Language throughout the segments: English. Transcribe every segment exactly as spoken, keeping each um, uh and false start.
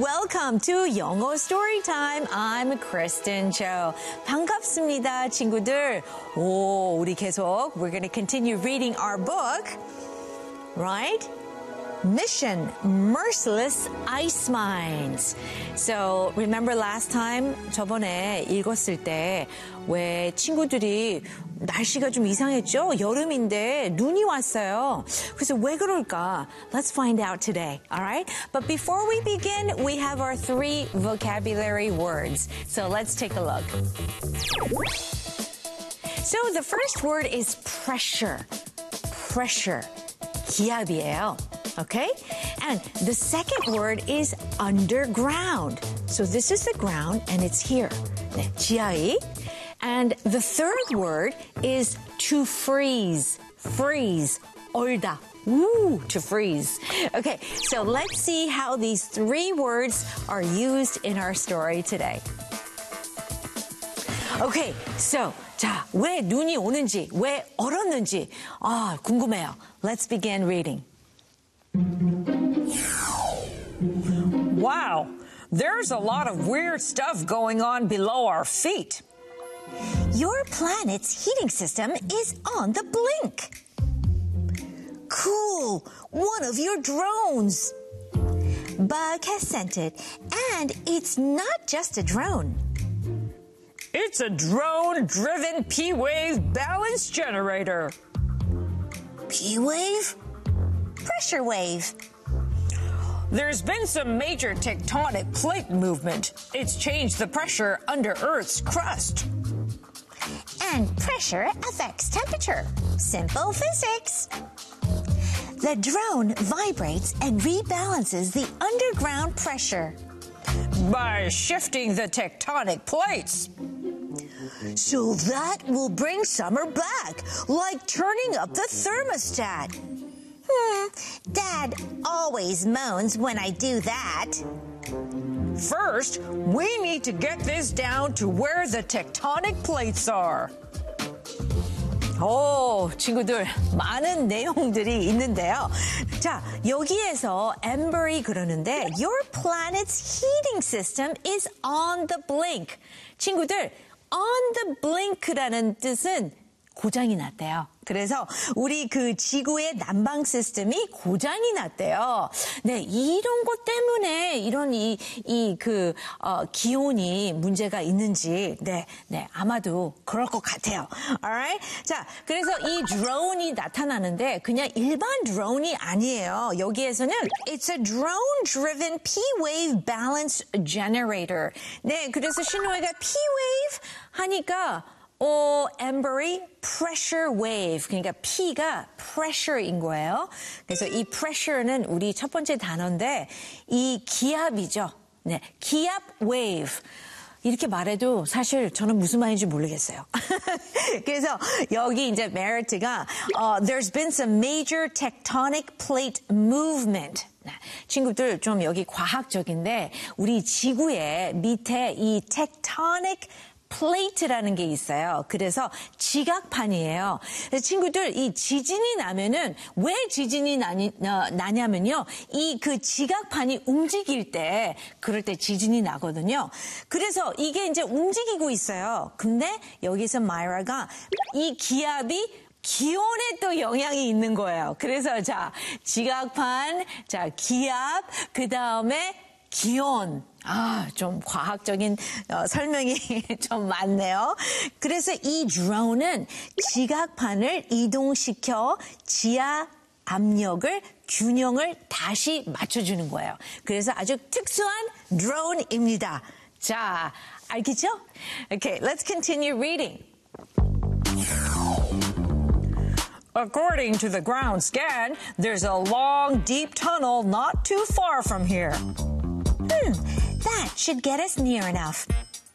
Welcome to 영어 Storytime. I'm Kristen Cho. 반갑습니다, 친구들. 오, 우리 계속 we're going to continue reading our book, right? Mission Merciless Ice Mines. So remember last time 저번에 읽었을 때 왜 친구들이 날씨가 좀 이상했죠? 여름인데 눈이 왔어요. 그래서 왜 그럴까? Let's find out today, all right? But before we begin, we have our three vocabulary words. So let's take a look. So the first word is pressure. Pressure. 기압이에요. Okay? And the second word is underground. So this is the ground and it's here. 네, 지하의. And the third word is to freeze. Freeze. 얼다. Ooh, to freeze. Okay, so let's see how these three words are used in our story today. Okay, so 자, 왜 눈이 오는지, 왜 얼었는지 아, 궁금해요. Let's begin reading. Wow, there's a lot of weird stuff going on below our feet. Your planet's heating system is on the blink. Cool, one of your drones. Bug has sent it, and it's not just a drone. It's a drone-driven P-wave balance generator. P-wave? Pressure wave. There's been some major tectonic plate movement. It's changed the pressure under Earth's crust. And pressure affects temperature. Simple physics. The drone vibrates and rebalances the underground pressure. By shifting the tectonic plates. So that will bring summer back, like turning up the thermostat. Hmm, Dad always moans when I do that. First, we need to get this down to where the tectonic plates are. 오, 친구들 많은 내용들이 있는데요. 자, 여기에서 Amber이 그러는데 Your planet's heating system is on the blink. 친구들, on the blink라는 뜻은 고장이 났대요. 그래서 우리 그 지구의 난방 시스템이 고장이 났대요. 네, 이런 것 때문에 이런 이, 이 그, 어, 기온이 문제가 있는지, 네, 네, 아마도 그럴 것 같아요. Alright? 자, 그래서 이 드론이 나타나는데 그냥 일반 드론이 아니에요. 여기에서는 it's a drone-driven P-wave balance generator. 네, 그래서 신호가 P-wave 하니까 어, Amber이 pressure wave, 그러니까 P가 pressure인 거예요. 그래서 이 pressure는 우리 첫 번째 단어인데 이 기압이죠. 네, 기압 wave. 이렇게 말해도 사실 저는 무슨 말인지 모르겠어요. 그래서 여기 이제 Merit가 uh, There's been some major tectonic plate movement. 친구들 좀 여기 과학적인데 우리 지구의 밑에 이 tectonic 플레이트라는 게 있어요. 그래서 지각판이에요. 친구들 이 지진이 나면은 왜 지진이 나니, 어, 나냐면요. 이 그 지각판이 움직일 때 그럴 때 지진이 나거든요. 그래서 이게 이제 움직이고 있어요. 근데 여기서 마이라가 이 기압이 기온에 또 영향이 있는 거예요. 그래서 자 지각판, 자 기압, 그 다음에 기온. 아, 좀 과학적인 어, 설명이 좀 많네요. 그래서 이 드론은 지각판을 이동시켜 지하 압력을 균형을 다시 맞춰주는 거예요. 그래서 아주 특수한 드론입니다. 자, 알겠죠? Okay, let's continue reading. According to the ground scan, there's a long, deep tunnel not too far from here. Hmm, that should get us near enough.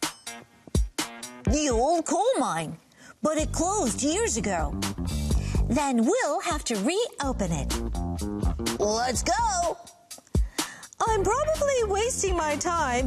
The old coal mine, but it closed years ago. Then we'll have to reopen it. Let's go! I'm probably wasting my time